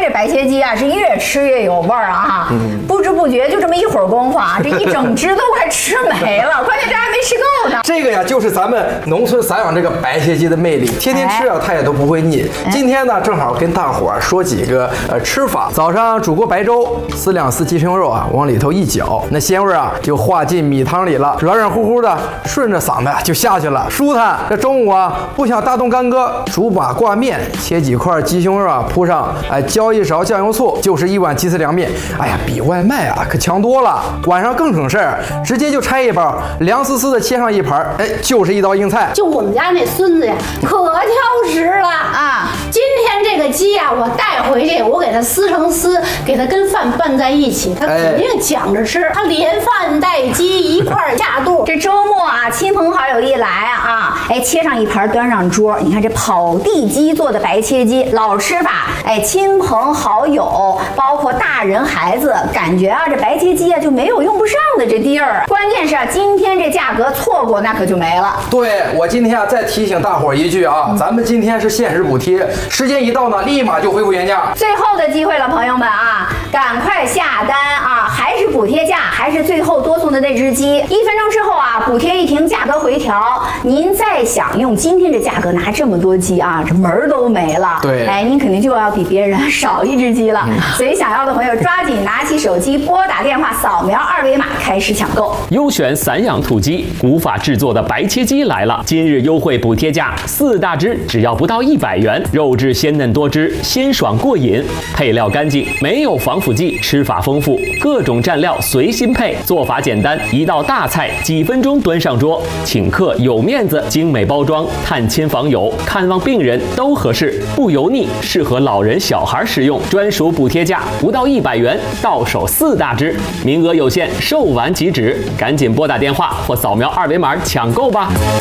这白切鸡啊是越吃越有味儿啊，不知不觉就这么一会儿功夫啊，这一整只都快吃没了，关键这还没吃够呢。 这个呀，就是咱们农村散养这个白切鸡的魅力，天天吃啊，它也都不会腻。今天呢，正好跟大伙儿说几个吃法。早上煮锅白粥，4两丝鸡胸肉啊，往里头一搅，那鲜味啊就化进米汤里了，软软乎乎的，顺着嗓子就下去了，舒坦。这中午啊，不想大动干戈，煮把挂面，切几块鸡胸肉啊，铺上浇一勺酱油醋，就是一碗鸡丝凉面。哎呀，比外卖啊可强多了。晚上更省事儿，直接就拆一包，凉丝丝的切上一盘，就是一道硬菜。 就我们家那孙子呀，可挑食了啊！今天这个鸡呀，我带回去，我给它撕成丝，给它跟饭拌在一起，它肯定抢着吃。它连饭带鸡一块儿下肚。 这周末啊，亲朋好友一来啊，切上一盘端上桌。你看这跑地鸡做的白切鸡，老吃法，亲朋好友，包括大人孩子，感觉啊，这白切鸡啊就没有用不上的这地儿。关键是啊，今天这价格错过那可就没了。 对，我今天啊再提醒大伙儿一句啊，咱们今天是限时补贴，时间一到呢，立马就恢复原价。 最后的机会了，朋友们啊，赶快下单啊！还是补贴价，还是最后多送的那只鸡。1分钟之后啊，补贴一停，价格回调。您再想用今天这价格拿这么多鸡啊，这门儿都没了。 对， 您肯定就要比别人少一只鸡了。所以想要的朋友抓紧拿起手机，拨打电话，扫描2维码开始抢购。 优选散养土鸡，古法制作的白切鸡来了！今日优惠补贴价，4大只只要不到100元，肉质鲜嫩多汁，鲜爽过瘾，配料干净，没有防腐剂，吃法丰富，各种蘸料随心配，做法简单，一道大菜几分钟端上桌，请客有面子，精美包装，探亲访友、看望病人都合适，不油腻，适合老人小孩食用，专属补贴价不到100元，到手4大只，名额有限，售完即止，赶紧拨打电话或扫描2维码抢购吧。